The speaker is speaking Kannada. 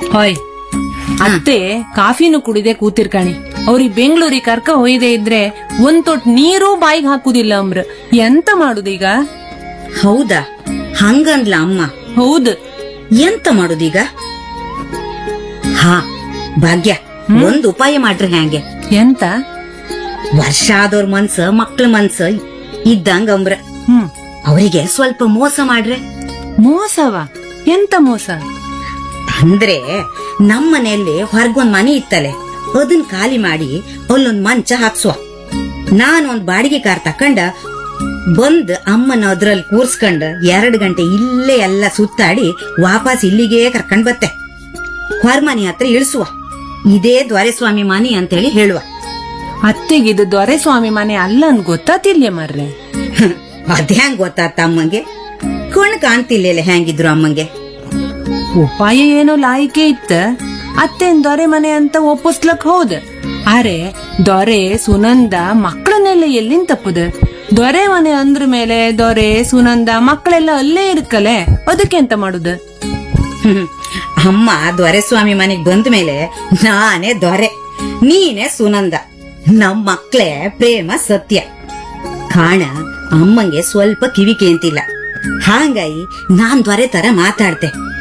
ಹೊಯ್ ಅತ್ತೆ ಕಾಫಿನೂ ಕುಡಿದೆ ಕೂತಿರ್ಕಾಣಿ ಅವ್ರಿಗೆ ಬೆಂಗಳೂರಿಗೆ ಕರ್ಕ ಹೊಯ್ದೆ ಇದ್ರೆ ಒಂದ್ ತೊಟ್ ನೀರು ಬಾಯಿಗೆ ಹಾಕುದಿಲ್ಲ ಅಮ್ರ. ಎಂತ ಮಾಡುದೀಗ? ಹೌದಾ? ಹಂಗಂದ್ಲ ಅಮ್ಮ. ಹೌದ್. ಎಂತ ಮಾಡುದೀಗ? ಹಾ ಭಾಗ್ಯ, ಒಂದ್ ಉಪಾಯ ಮಾಡ್ರಿ. ಹ್ಯಾಂಗೆ? ಎಂತ? ವರ್ಷ ಆದವ್ರ ಮನ್ಸ ಮಕ್ಳ ಮನ್ಸ ಇದ್ದಂಗ ಅಂಬ್ರ. ಹ್ಮ್. ಅವರಿಗೆ ಸ್ವಲ್ಪ ಮೋಸ ಮಾಡ್ರೆ. ಮೋಸವಾ? ಎಂತ ಮೋಸ? ಅಂದ್ರೆ ನಮ್ಮನೆಯಲ್ಲಿ ಹೊರಗೊಂದ್ ಮನೆ ಇತ್ತಲೆ, ಅದನ್ ಖಾಲಿ ಮಾಡಿ ಅಲ್ಲೊಂದ್ ಮಂಚ ಹಾಕ್ಸುವ. ನಾನೊಂದ್ ಬಾಡಿಗೆ ಕಾರ್ ತಕೊಂಡ ಬಂದ್ ಅಮ್ಮನ ಅದ್ರಲ್ಲಿ ಕೂರ್ಸ್ಕೊಂಡ್ 2 ಗಂಟೆ ಇಲ್ಲೇ ಎಲ್ಲ ಸುತ್ತಾಡಿ ವಾಪಸ್ ಇಲ್ಲಿಗೆ ಕರ್ಕೊಂಡ್ ಬತ್ತೆ. ಹೊರಮನಿ ಹತ್ರ ಇಳಿಸುವ. ಇದೇ ದೊರೆಸ್ವಾಮಿ ಮನಿ ಅಂತೇಳಿ ಹೇಳುವ. ಅತ್ತೆಗಿದು ದೊರೆಸ್ವಾಮಿ ಮನೆ ಅಲ್ಲ ಅನ್ ಗೊತ್ತಾತಿಲ್ಯ ಮರ್ರೆ. ಅದ್ಹ್ಯಾಂಗ್ ಗೊತ್ತಾತ ಅಮ್ಮಂಗೆ? ಕಣ್ ಕಾಣ್ತಿಲ್ಲ ಹೆಂಗಿದ್ರು ಅಮ್ಮಂಗೆ. ಉಪಾಯ ಏನೋ ಲಾಯಿಕೆ ಇತ್ತ. ಅತ್ತೆನ್ ದೊರೆ ಮನೆ ಅಂತ ಒಪ್ಪಿಸ್ಲಕ್ ಹೌದ್. ಆರೆ ದೊರೆ ಸುನಂದ ಮಕ್ಕಳನ್ನೆಲ್ಲ ಎಲ್ಲಿಂದ ತಪ್ಪುದ? ದೊರೆ ಮನೆ ಅಂದ್ರ ಮೇಲೆ ದೊರೆ ಸುನಂದ ಮಕ್ಕಳೆಲ್ಲ ಅಲ್ಲೇ ಇರ್ಕಲೆ, ಅದಕ್ಕೆ ಎಂತ ಮಾಡುದ? ಅಮ್ಮ ದೊರೆಸ್ವಾಮಿ ಮನೆಗ್ ಬಂದ ಮೇಲೆ ನಾನೇ ದೊರೆ, ನೀನೇ ಸುನಂದ. ನಮ್ ಮಕ್ಳೇ ಪ್ರೇಮ ಸತ್ಯ. ಕಾಣ ಅಮ್ಮಂಗೆ ಸ್ವಲ್ಪ ಕಿವಿ ಕೇಂತಿಲ್ಲ. ಹಾಂಗಾಗಿ ನಾನ್ ದೊರೆ ತರ ಮಾತಾಡ್ತೆ.